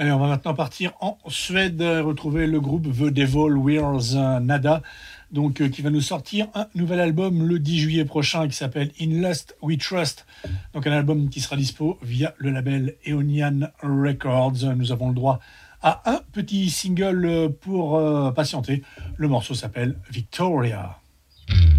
Allez, on va maintenant partir en Suède, retrouver le groupe The Devil Wears Nada, qui va nous sortir un nouvel album le 10 juillet prochain qui s'appelle In Lust We Trust. Donc un album qui sera dispo via le label Aeonian Records. Nous avons le droit à un petit single pour patienter. Le morceau s'appelle Victoria.